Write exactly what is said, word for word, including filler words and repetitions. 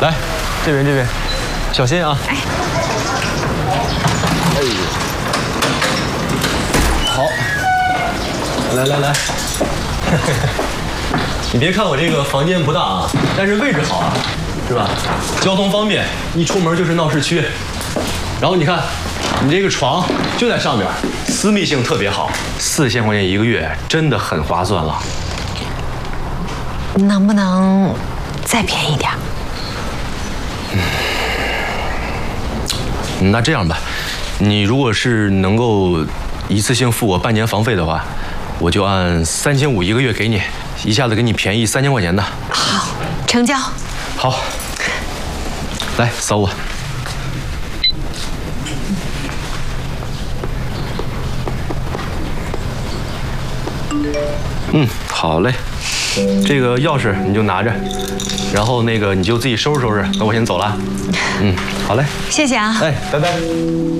来，这边这边，小心啊！哎，哎，好，来来来，你别看我这个房间不大啊，但是位置好啊，是吧？交通方便，一出门就是闹市区。然后你看，你这个床就在上边，私密性特别好，四千块钱一个月，真的很划算了。 能不能再便宜点？ 嗯，那这样吧，你如果是能够一次性付我半年房费的话，我就按三千五一个月给你，一下子给你便宜三千块钱的。 好，成交。 好，来扫我。嗯，好嘞。这个钥匙你就拿着，然后那个你就自己收拾收拾。那我先走了。嗯，好嘞。 谢谢啊。 哎，拜拜。